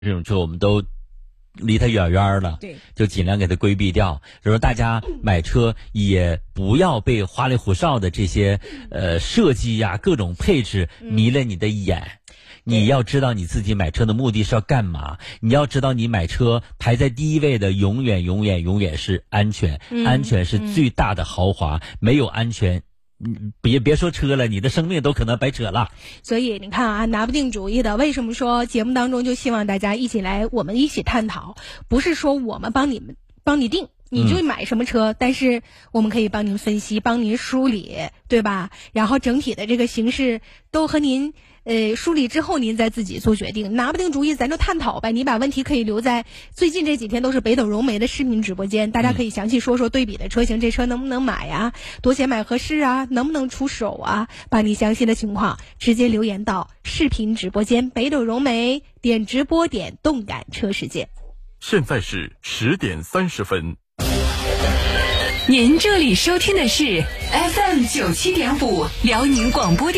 这种车我们都离它远远的， 对， 就尽量给它规避掉。就是说大家买车也不要被花里胡哨的这些设计呀、各种配置迷了你的眼。你要知道你自己买车的目的是要干嘛，你要知道你买车排在第一位的永远是安全，安全是最大的豪华，没有安全别说车了，你的生命都可能白扯了。 所以你看啊，拿不定主意的，为什么说节目当中就希望大家一起来，我们一起探讨，不是说我们帮你定你就买什么车，但是我们可以帮您分析，帮您梳理，对吧？然后整体的这个形式都和您梳理之后，您再自己做决定。拿不定主意咱就探讨呗，你把问题可以留在最近这几天都是北斗融媒的视频直播间，大家可以详细说说对比的车型，这车能不能买啊，多钱买合适啊，能不能出手啊，把你详细的情况直接留言到视频直播间北斗融媒，点直播点动感车世界。 现在是10点30分。 您这里收听的是 FM 97.5辽宁广播电